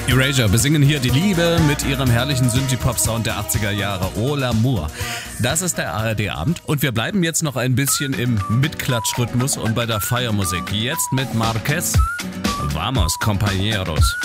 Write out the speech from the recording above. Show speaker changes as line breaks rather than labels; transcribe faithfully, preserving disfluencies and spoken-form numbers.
Erasure besingen hier die Liebe mit ihrem herrlichen Synthie-Pop-Sound der achtziger Jahre. Oh l'amour. Das ist der A R D-Abend und wir bleiben jetzt noch ein bisschen im Mitklatschrhythmus und bei der Feiermusik. Jetzt mit Marquez. Vamos, compañeros.